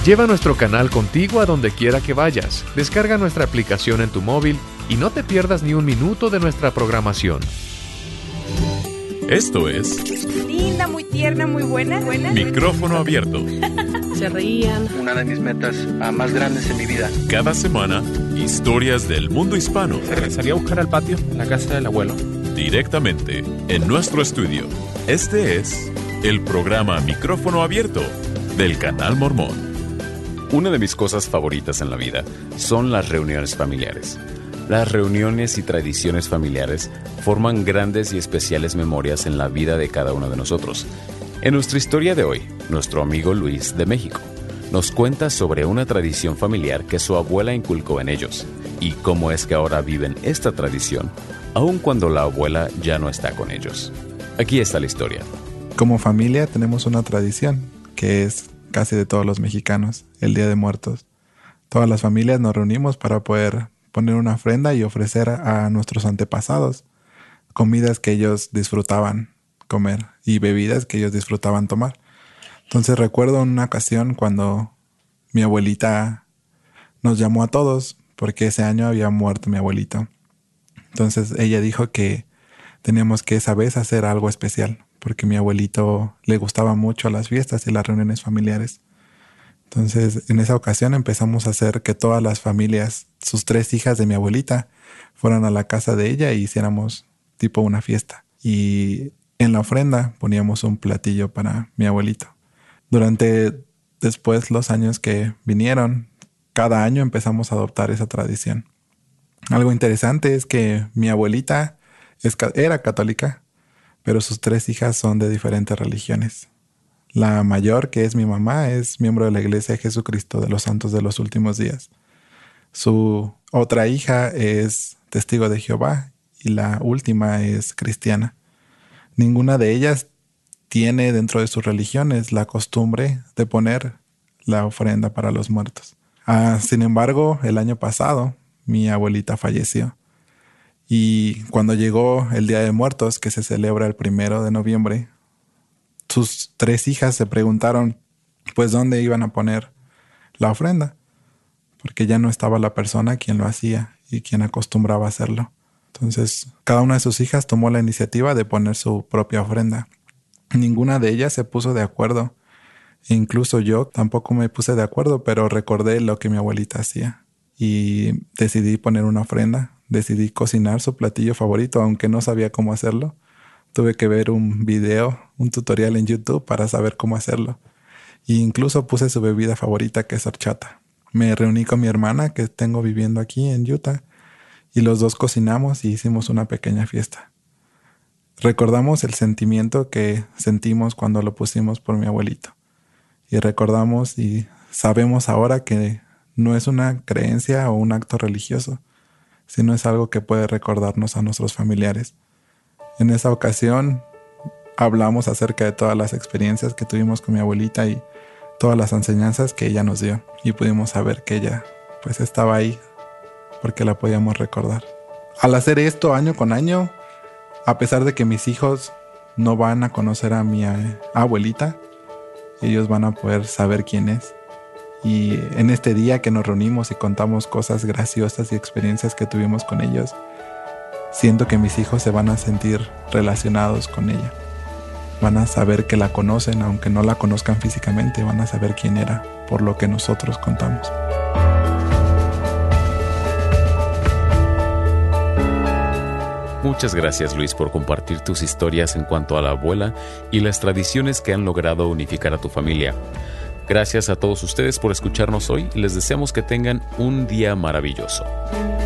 Lleva nuestro canal contigo a donde quiera que vayas. Descarga nuestra aplicación en tu móvil y no te pierdas ni un minuto de nuestra programación. Esto es... linda, muy tierna, muy buena. Micrófono abierto. Se reían. Una de mis metas más grandes en mi vida. Cada semana, historias del mundo hispano. Se regresaría a buscar al patio en la casa del abuelo. Directamente en nuestro estudio. Este es el programa Micrófono Abierto del Canal Mormón. Una de mis cosas favoritas en la vida son las reuniones familiares. Las reuniones y tradiciones familiares forman grandes y especiales memorias en la vida de cada uno de nosotros. En nuestra historia de hoy, nuestro amigo Luis de México nos cuenta sobre una tradición familiar que su abuela inculcó en ellos y cómo es que ahora viven esta tradición, aun cuando la abuela ya no está con ellos. Aquí está la historia. Como familia tenemos una tradición que es casi de todos los mexicanos, el Día de Muertos. Todas las familias nos reunimos para poder poner una ofrenda y ofrecer a nuestros antepasados comidas que ellos disfrutaban comer y bebidas que ellos disfrutaban tomar. Entonces recuerdo una ocasión cuando mi abuelita nos llamó a todos porque ese año había muerto mi abuelito. Entonces ella dijo que teníamos que esa vez hacer algo especial porque a mi abuelito le gustaban mucho las fiestas y las reuniones familiares. Entonces, en esa ocasión empezamos a hacer que todas las familias, sus 3 hijas de mi abuelita, fueran a la casa de ella y hiciéramos tipo una fiesta. Y en la ofrenda poníamos un platillo para mi abuelito. Durante después los años que vinieron, cada año empezamos a adoptar esa tradición. Algo interesante es que mi abuelita era católica, pero sus 3 hijas son de diferentes religiones. La mayor, que es mi mamá, es miembro de la Iglesia de Jesucristo de los Santos de los Últimos Días. Su otra hija es testigo de Jehová y la última es cristiana. Ninguna de ellas tiene dentro de sus religiones la costumbre de poner la ofrenda para los muertos. Sin embargo, el año pasado mi abuelita falleció. Y cuando llegó el Día de Muertos, que se celebra el 1 de noviembre, sus 3 hijas se preguntaron pues dónde iban a poner la ofrenda, porque ya no estaba la persona quien lo hacía y quien acostumbraba a hacerlo. Entonces, cada una de sus hijas tomó la iniciativa de poner su propia ofrenda. Ninguna de ellas se puso de acuerdo. E incluso yo tampoco me puse de acuerdo, pero recordé lo que mi abuelita hacía y decidí poner una ofrenda. Decidí cocinar su platillo favorito, aunque no sabía cómo hacerlo. Tuve que ver un video, un tutorial en YouTube para saber cómo hacerlo. E incluso puse su bebida favorita, que es horchata. Me reuní con mi hermana, que tengo viviendo aquí en Utah, y los dos cocinamos y hicimos una pequeña fiesta. Recordamos el sentimiento que sentimos cuando lo pusimos por mi abuelito. Y recordamos y sabemos ahora que no es una creencia o un acto religioso, sino es algo que puede recordarnos a nuestros familiares. En esa ocasión hablamos acerca de todas las experiencias que tuvimos con mi abuelita y todas las enseñanzas que ella nos dio. Y pudimos saber que ella pues estaba ahí porque la podíamos recordar. Al hacer esto año con año, a pesar de que mis hijos no van a conocer a mi abuelita, ellos van a poder saber quién es. Y en este día que nos reunimos y contamos cosas graciosas y experiencias que tuvimos con ellos, siento que mis hijos se van a sentir relacionados con ella. Van a saber que la conocen, aunque no la conozcan físicamente, van a saber quién era por lo que nosotros contamos. Muchas gracias, Luis, por compartir tus historias en cuanto a la abuela y las tradiciones que han logrado unificar a tu familia. Gracias a todos ustedes por escucharnos hoy y les deseamos que tengan un día maravilloso.